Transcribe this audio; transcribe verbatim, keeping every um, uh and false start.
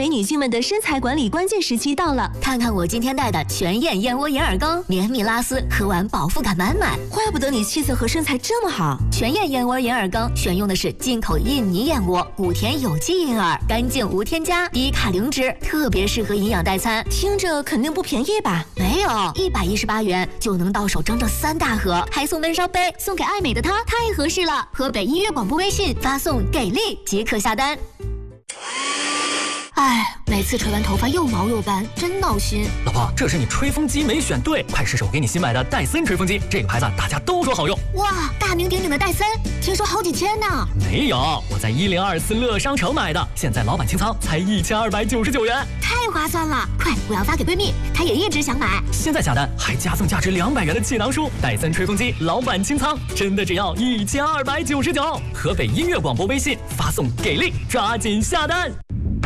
美女性们的身材管理关键时期到了。 看看我今天带的全燕燕窝银耳羹，绵密拉丝，喝完饱腹感满满。 怪不得你气色和身材这么好。 全燕燕窝银耳羹选用的是进口印尼燕窝，谷田有机银耳，干净无添加，低卡零脂，特别适合营养代餐。 听着肯定不便宜吧？ 没有，一百一十八元就能到手整整三大盒，还送闷烧杯，送给爱美的她太合适了。河北音乐广播微信发送给力即可下单。哎，每次吹完头发又毛又干，真闹心。 老婆，这是你吹风机没选对，快试试我给你新买的戴森吹风机，这个牌子大家都说好用。 哇，大名鼎鼎的戴森，听说好几千呢。 没有，我在一零二四乐商城买的，现在老板清仓才一千二百九十九元， 太划算了！快，我要发给闺蜜，她也一直想买。 现在下单还加送价值两百元的气囊书，戴森吹风机老板清仓，真的只要一千二百九十九。河北音乐广播微信发送给力，抓紧下单。